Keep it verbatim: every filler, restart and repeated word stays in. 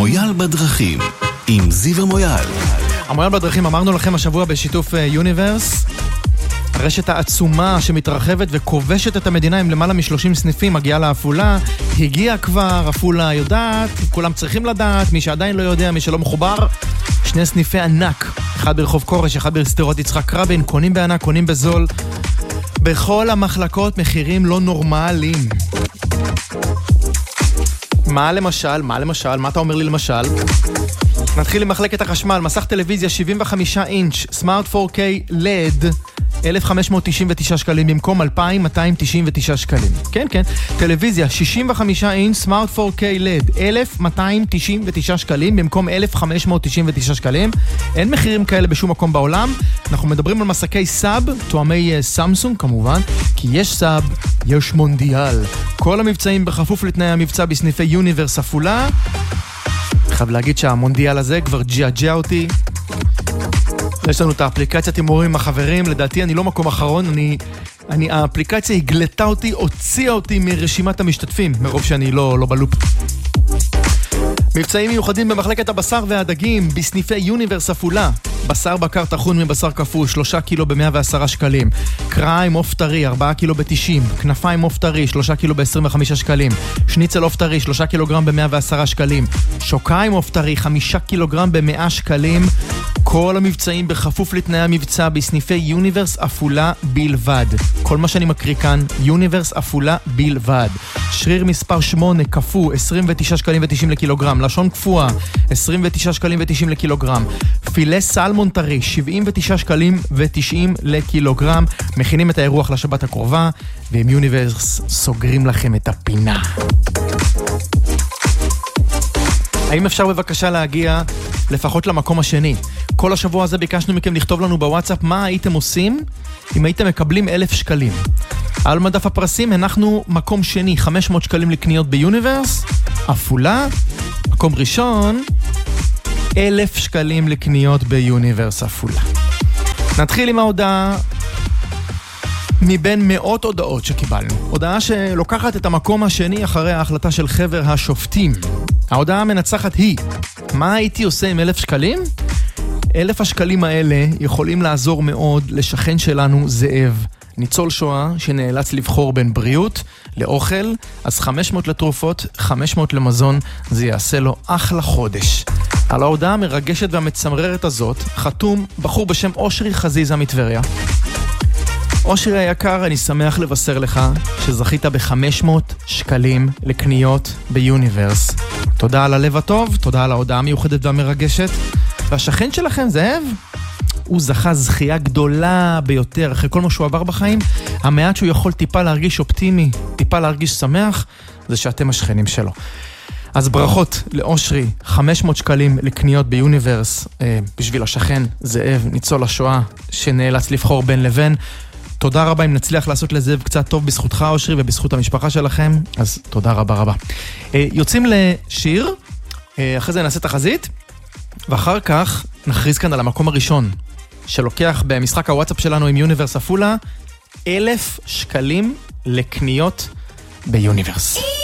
המויאל בדרכים עם זיו המויאל. המויאל בדרכים, אמרנו לכם השבוע בשיתוף יוניברס, הרשת העצומה שמתרחבת וכובשת את המדינה עם למעלה מ-שלושים סניפים, מגיעה לאפולה, הגיעה כבר, אפולה יודעת, כולם צריכים לדעת, מי שעדיין לא יודע, מי שלא מחובר, שני סניפי ענק, אחד ברחוב קורש, אחד בסדרות יצחק רבין, קונים בענק, קונים בזול, בכל המחלקות מחירים לא נורמליים. מה למשל? מה למשל? מה אתה אומר לי למשל? נתחיל עם מחלקת החשמל, מסך טלוויזיה שבעים וחמישה אינץ', סמארט פור קיי לד, אלף חמש מאות תשעים ותשעה שקלים במקום אלפיים מאתיים תשעים ותשעה שקלים. כן, כן. טלוויזיה שישים וחמישה אינץ', סמארט פור קיי לד, אלף מאתיים תשעים ותשעה שקלים במקום אלף חמש מאות תשעים ותשעה שקלים. אין מחירים כאלה בשום מקום בעולם. אנחנו מדברים על מסקי סאב, תואמי סמסונג כמובן, כי יש סאב, יש מונדיאל. כל המבצעים בכפוף לתנאי המבצע בסניפי יוניברס אפולה. חייב להגיד שהמונדיאל הזה כבר ג'עג'ע אותי. יש לנו את האפליקציית הימורים עם החברים, לדעתי אני לא מקום אחרון, אני, אני, האפליקציה הגלתה אותי, הוציאה אותי מרשימת המשתתפים, מרוב שאני לא, לא בלופ. מבצעים מיוחדים במחלקת הבשר והדגים, בסניפי יוניברס אפולה. בשר בקר טחון מבשר קפוא, שלושה קילו ב-מאה ועשרה שקלים. קריים עוף טרי, ארבעה קילו ב-תשעים. כנפיים עוף טרי, שלושה קילו ב-עשרים וחמישה שקלים. שניצל עוף טרי, שלושה קילוגרם ב-מאה ועשרה שקלים. שוקיים עוף טרי, חמישה קילוגרם ב-מאה שקלים. כל המבצעים בכפוף לתנאי המבצע בסניפי יוניברס אפולה בלבד. כל מה שאני מקריא כאן, יוניברס אפולה בלבד. שריר מספר שמונה, קפוא, עשרים ותשעה שקלים ו-תשעים לקילוגרם. לשון קפואה, עשרים ותשעה שקלים ו-תשעים לקילוגרם. פילה סלמון טרי, שבעים ותשעה שקלים ו-תשעים לקילוגרם. מכינים את האירוח לשבת הקרובה, ועם יוניברס סוגרים לכם את הפינה. האם אפשר בבקשה להגיע לפחות למקום השני? כל השבוע הזה ביקשנו מכם לכתוב לנו בוואטסאפ מה הייתם עושים אם הייתם מקבלים אלף שקלים. על מדף הפרסים אנחנו מקום שני, חמש מאות שקלים לקניות ביוניברס, אפולה, מקום ראשון, אלף שקלים לקניות ביוניברס אפולה. נתחיל עם ההודעה מבין מאות הודעות שקיבלנו. הודעה שלוקחת את המקום השני אחרי ההחלטה של חבר השופטים. ההודעה המנצחת היא, מה הייתי עושה עם אלף שקלים? אלף השקלים האלה יכולים לעזור מאוד לשכן שלנו זאב, ניצול שואה שנאלץ לבחור בין בריאות לאוכל, אז חמש מאות לתרופות, חמש מאות למזון, זה יעשה לו אחלה חודש. על ההודעה המרגשת והמצמררת הזאת חתום בחור בשם אושרי חזיזה מטבריה. אושרי היקר, אני שמח לבשר לך שזכית ב-חמש מאות שקלים לקניות ביוניברס. תודה על הלב הטוב, תודה על ההודעה המיוחדת והמרגשת. והשכן שלכם, זאב, הוא זכה זכייה גדולה ביותר. אחרי כל מה שהוא עבר בחיים, המעט שהוא יכול טיפה להרגיש אופטימי, טיפה להרגיש שמח, זה שאתם השכנים שלו. אז ברכות לאושרי, חמש מאות שקלים לקניות ביוניברס, אה, בשביל השכן, זאב, ניצול השואה, שנאלץ לבחור בין לבין. תודה רבה, אם נצליח לעשות לזאב קצת טוב בזכותך אושרי ובזכות המשפחה שלכם, אז תודה רבה רבה. אה, יוצאים לשיר, אה, אחרי זה נעשה תחזית, ואחר כך נכריז כאן על המקום הראשון, שלוקח במשחק הוואטסאפ שלנו עם יוניברס אפולה, אלף שקלים לקניות ביוניברס.